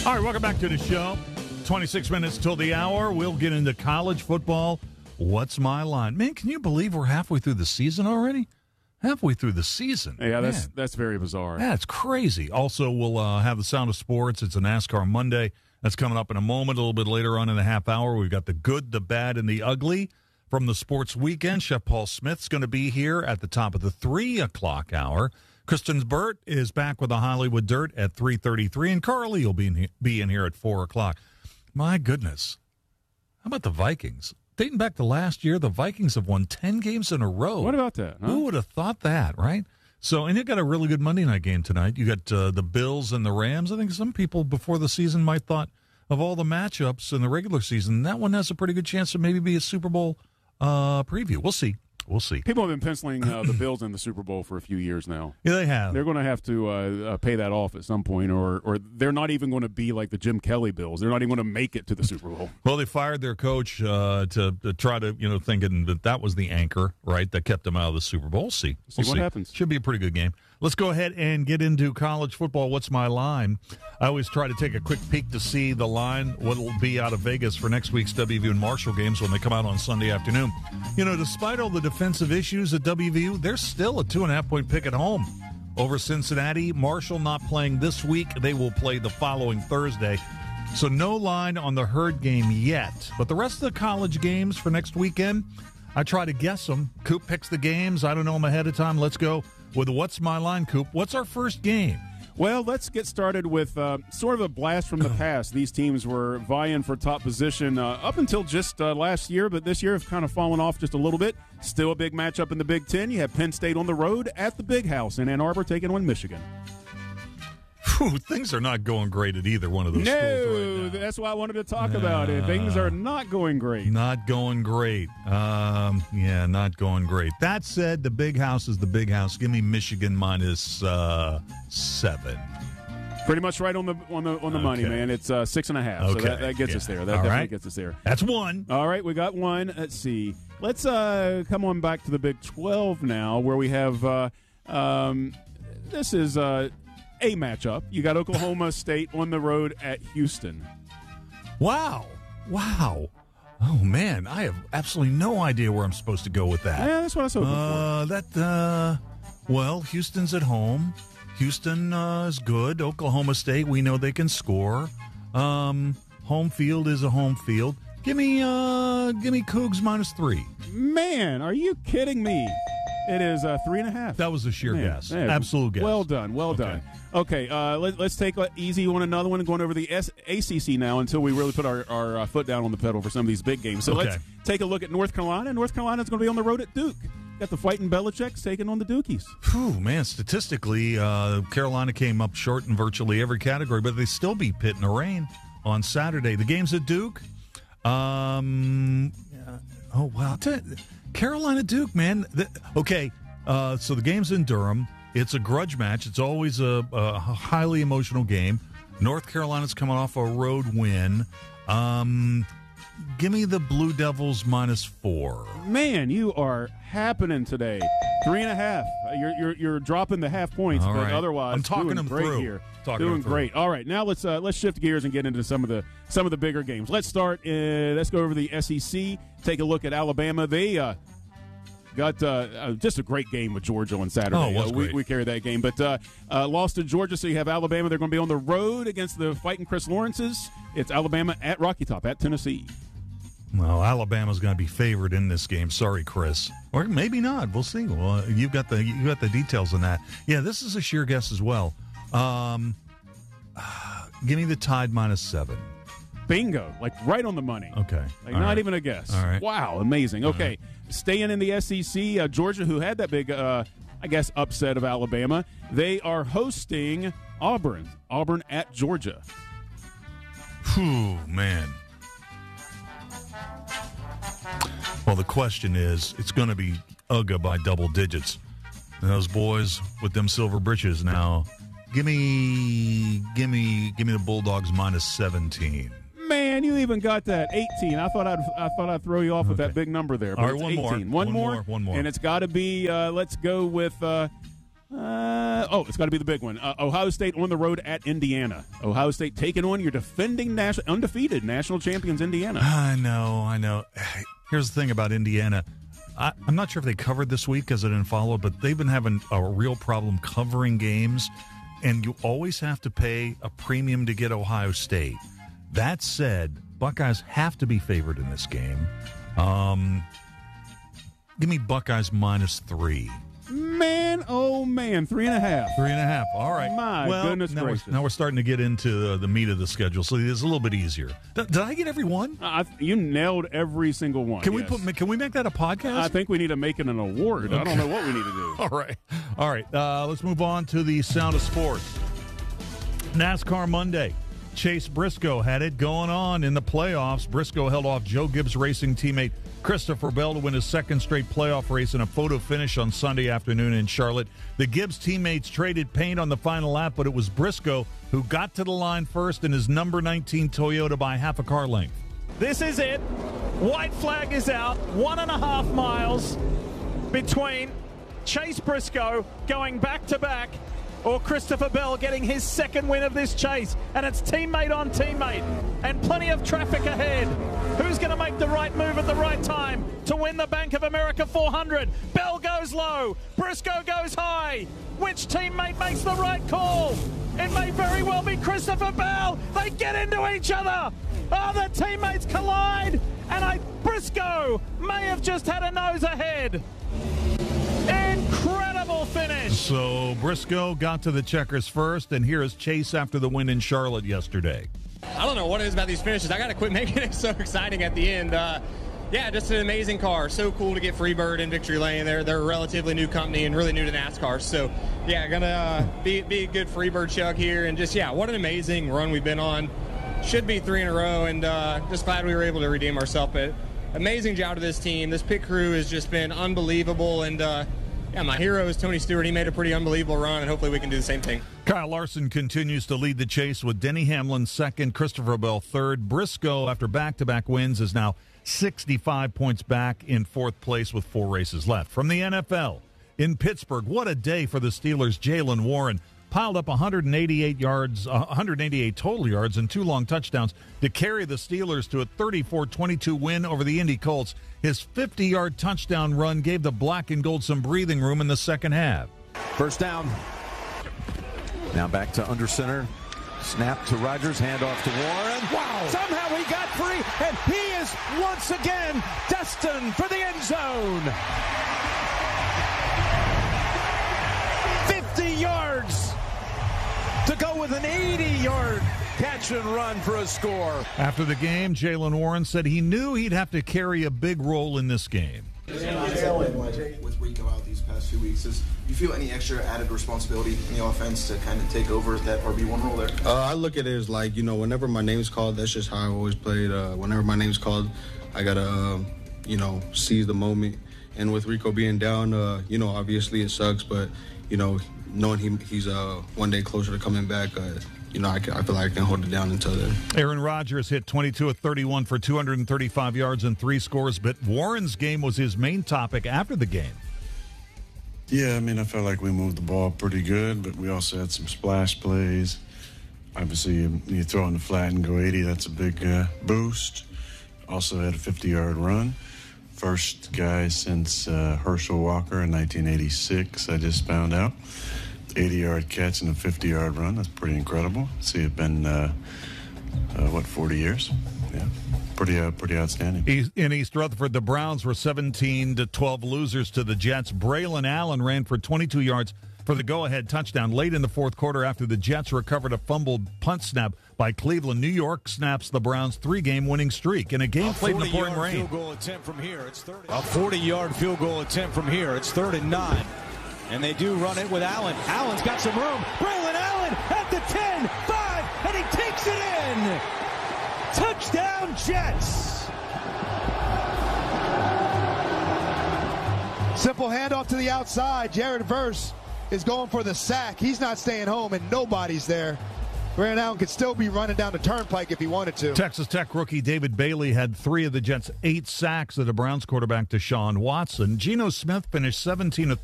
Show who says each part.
Speaker 1: All right, welcome back to the show. 26 minutes till the hour. We'll get into college football. What's my line? Man, can you believe we're halfway through the season already? Halfway through the season.
Speaker 2: Yeah,
Speaker 1: Man.
Speaker 2: that's very bizarre.
Speaker 1: That's crazy. Also, we'll have the Sound of Sports. It's a NASCAR Monday. That's coming up in a moment. A little bit later on in the half hour, we've got the good, the bad, and the ugly from the sports weekend. Chef Paul Smith's going to be here at the top of the 3 o'clock hour. Kristen Burt is back with the Hollywood Dirt at 3:33, and Carly will be in here at 4 o'clock. My goodness. How about the Vikings? Dating back to last year, the Vikings have won 10 games in a row.
Speaker 2: What about that? Huh?
Speaker 1: Who would have thought that, right? So, and you got a really good Monday night game tonight. You got the Bills and the Rams. I think some people before the season might thought of all the matchups in the regular season, that one has a pretty good chance to maybe be a Super Bowl preview. We'll see. We'll see.
Speaker 2: People have been penciling the Bills in the Super Bowl for a few years now.
Speaker 1: Yeah, they have.
Speaker 2: They're going to have to pay that off at some point, or they're not even going to be like the Jim Kelly Bills. They're not even going to make it to the Super Bowl.
Speaker 1: Well, they fired their coach to try to, thinking that was the anchor, right, that kept them out of the Super Bowl. We'll see.
Speaker 2: We'll see what happens.
Speaker 1: Should be a pretty good game. Let's go ahead and get into college football. What's my line? I always try to take a quick peek to see the line, what will be out of Vegas for next week's WVU and Marshall games when they come out on Sunday afternoon. Despite all the defensive issues at WVU, they're still a 2.5-point pick at home over Cincinnati. Marshall not playing this week. They will play the following Thursday. So no line on the Herd game yet. But the rest of the college games for next weekend, I try to guess them. Coop picks the games. I don't know them ahead of time. Let's go with What's My Line, Coop. What's our first game?
Speaker 2: Well, let's get started with sort of a blast from the past. These teams were vying for top position up until just last year, but this year have kind of fallen off just a little bit. Still a big matchup in the Big Ten. You have Penn State on the road at the Big House in Ann Arbor taking on Michigan.
Speaker 1: Whew, things are not going great at either one of those schools right now.
Speaker 2: That's why I wanted to talk about it. Things are not going great.
Speaker 1: Not going great. Not going great. That said, the Big House is the Big House. Give me Michigan minus 7.
Speaker 2: Pretty much right on the money, man. It's 6.5.
Speaker 1: Okay.
Speaker 2: So that gets us there. That definitely gets us there.
Speaker 1: That's one.
Speaker 2: All right, we got one. Let's see. Let's come on back to the Big 12 now, where we have this is a matchup. You got Oklahoma State on the road at Houston.
Speaker 1: Wow. Oh, man, I have absolutely no idea where I'm supposed to go with that.
Speaker 2: Yeah, that's what I was hoping for.
Speaker 1: Well, Houston's at home. Houston is good. Oklahoma State, we know they can score. Home field is a home field. Give me Cougs minus 3.
Speaker 2: Man, are you kidding me? It is 3.5.
Speaker 1: That was a sheer guess. Man, absolute guess.
Speaker 2: Well done. Okay, let's take an easy one, another one, going over the ACC now until we really put our foot down on the pedal for some of these big games. So let's take a look at North Carolina. North Carolina's going to be on the road at Duke. Got the Fighting Belichick's taking on the Dukies.
Speaker 1: Whew, man, statistically, Carolina came up short in virtually every category, but they still beat Pitt in the rain on Saturday. The game's at Duke. Carolina Duke, man. So the game's in Durham. It's a grudge match. It's always a highly emotional game. North Carolina's coming off a road win. Give me the Blue Devils minus 4.
Speaker 2: Man, you are happening today. 3.5. You're dropping the half points,
Speaker 1: all
Speaker 2: but
Speaker 1: right.
Speaker 2: otherwise
Speaker 1: I'm talking
Speaker 2: doing
Speaker 1: them
Speaker 2: great
Speaker 1: through.
Speaker 2: here.
Speaker 1: Doing
Speaker 2: great. All right, now let's shift gears and get into some of the bigger games. Let's start. Let's go over the SEC. Take a look at Alabama. They got just a great game with Georgia on Saturday.
Speaker 1: Oh, it was great.
Speaker 2: We carried that game, but lost to Georgia. So you have Alabama. They're going to be on the road against the fighting Chris Lawrences. It's Alabama at Rocky Top at Tennessee.
Speaker 1: Well, Alabama's going to be favored in this game. Sorry, Chris. Or maybe not. We'll see. Well, you got the details on that. Yeah, this is a sheer guess as well. Give me the Tide minus 7.
Speaker 2: Bingo. Like right on the money.
Speaker 1: Okay.
Speaker 2: Like not even a guess.
Speaker 1: All right.
Speaker 2: Wow, amazing. Okay. Staying in the SEC, Georgia, who had that big, upset of Alabama, they are hosting Auburn. Auburn at Georgia.
Speaker 1: Whew, man. Well, the question is, it's going to be UGA by double digits. And those boys with them silver britches now. Give me the Bulldogs minus 17.
Speaker 2: Man, you even got that 18. I thought I'd throw you off with that big number there. But
Speaker 1: all right,
Speaker 2: it's 18. One more,
Speaker 1: and
Speaker 2: it's got to be. Let's go with. It's got to be the big one. Ohio State on the road at Indiana. Ohio State taking on your defending undefeated national champions, Indiana.
Speaker 1: I know. Here's the thing about Indiana. I'm not sure if they covered this week because I didn't follow it, but they've been having a real problem covering games, and you always have to pay a premium to get Ohio State. That said, Buckeyes have to be favored in this game. Give me Buckeyes -3.
Speaker 2: Man, oh man, 3.5.
Speaker 1: 3.5. All right.
Speaker 2: My goodness gracious.
Speaker 1: Now we're starting to get into the meat of the schedule, so it's a little bit easier. Did I get every one?
Speaker 2: You nailed every single one.
Speaker 1: Can we make that a podcast?
Speaker 2: I think we need to make it an award. Okay. I don't know what we need to do.
Speaker 1: All right. Let's move on to the Sound of Sports. NASCAR Monday. Chase Briscoe had it going on in the playoffs. Briscoe held off Joe Gibbs Racing teammate Christopher Bell to win his second straight playoff race in a photo finish on Sunday afternoon in Charlotte. The Gibbs teammates traded paint on the final lap, but it was Briscoe who got to the line first in his number 19 Toyota by half a car length.
Speaker 3: This is it. White flag is out. 1.5 miles between Chase Briscoe going back-to-back or Christopher Bell getting his second win of this chase. And it's teammate on teammate and plenty of traffic ahead. Who's going to make the right move at the right time to win the Bank of America 400? Bell goes low. Briscoe goes high. Which teammate makes the right call? It may very well be Christopher Bell. They get into each other. The teammates collide. And Briscoe may have just had a nose ahead. Incredible finish.
Speaker 1: So Briscoe got to the checkers first, and here is Chase after the win in Charlotte yesterday.
Speaker 4: I don't know what it is about these finishes. I got to quit making it so exciting at the end. Just an amazing car. So cool to get Freebird in Victory Lane. They're a relatively new company and really new to NASCAR. So, gonna be a good Freebird chug here. And what an amazing run we've been on. Should be 3 in a row, and just glad we were able to redeem ourselves. But amazing job to this team. This pit crew has just been unbelievable. And, my hero is Tony Stewart. He made a pretty unbelievable run, and hopefully we can do the same thing.
Speaker 1: Kyle Larson continues to lead the chase with Denny Hamlin second, Christopher Bell third. Briscoe, after back-to-back wins, is now 65 points back in fourth place with 4 races left. From the NFL, in Pittsburgh, what a day for the Steelers. Jaylen Warren piled up 188 total yards and 2 long touchdowns to carry the Steelers to a 34-22 win over the Indy Colts. His 50-yard touchdown run gave the black and gold some breathing room in the second half.
Speaker 5: First down. Now back to under center. Snap to Rodgers. Handoff to Warren. Wow. Somehow he got free, and he is once again destined for the end zone. 50 yards to go with an 80-yard catch and run for a score.
Speaker 1: After the game, Jaylen Warren said he knew he'd have to carry a big role in this game.
Speaker 6: With Rico out these past 2 weeks, do you feel any extra added responsibility in the offense to kind of take over that RB1 role there?
Speaker 7: I look at it as whenever my name's called, that's just how I always played. Whenever my name's called, I got to, seize the moment. And with Rico being down, obviously it sucks, but, knowing he's one day closer to coming back, I feel like I can hold it down until then.
Speaker 1: Aaron Rodgers hit 22 of 31 for 235 yards and 3 scores, but Warren's game was his main topic after the game.
Speaker 8: Yeah, I felt like we moved the ball pretty good, but we also had some splash plays. Obviously, you throw in the flat and go 80, that's a big boost. Also had a 50-yard run. First guy since Herschel Walker in 1986, I just found out. 80-yard catch and a 50-yard run. That's pretty incredible. See, it's been, 40 years? Yeah, pretty outstanding.
Speaker 1: In East Rutherford, the Browns were 17-12 losers to the Jets. Braylon Allen ran for 22 yards for the go-ahead touchdown late in the fourth quarter after the Jets recovered a fumbled punt snap by Cleveland. New York snaps the Browns' 3-game winning streak in a game played in the pouring rain.
Speaker 5: Field goal attempt from here. It's 30. A 40-yard field goal attempt from here. It's 3rd and 9. And they do run it with Allen. Allen's got some room. Braylon Allen at the 10, 5, and he takes it in. Touchdown, Jets.
Speaker 9: Simple handoff to the outside. Jared Verse is going for the sack. He's not staying home, and nobody's there. Braylon Allen could still be running down the turnpike if he wanted to.
Speaker 1: Texas Tech rookie David Bailey had 3 of the Jets' 8 sacks of the Browns quarterback Deshaun Watson. Geno Smith finished 17 of